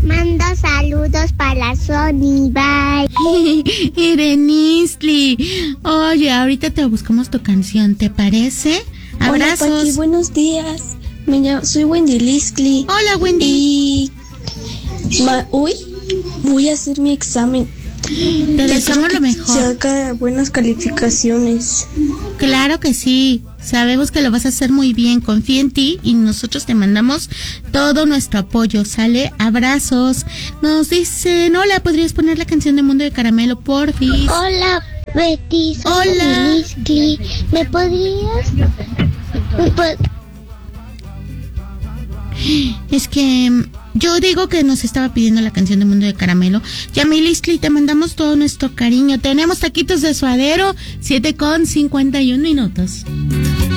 mando saludos para Sony, bye. Irenistli, oye, ahorita te buscamos tu canción, ¿te parece? Abrazos. Hola, Pati, buenos días. Soy Wendy Liskli. Hola, Wendy. Y hoy voy a hacer mi examen. Te deseamos lo mejor. Saca buenas calificaciones. Claro que sí. Sabemos que lo vas a hacer muy bien. Confía en ti y nosotros te mandamos todo nuestro apoyo. ¿Sale? Abrazos. Nos dicen, hola, ¿podrías poner la canción de Mundo de Caramelo, porfis? Hola, Betty. Hola. Liskli. ¿Me podrías? Es que yo digo que nos estaba pidiendo la canción de Mundo de Caramelo. Yamilisli, te mandamos todo nuestro cariño. Tenemos taquitos de suadero, 7:51 minutos.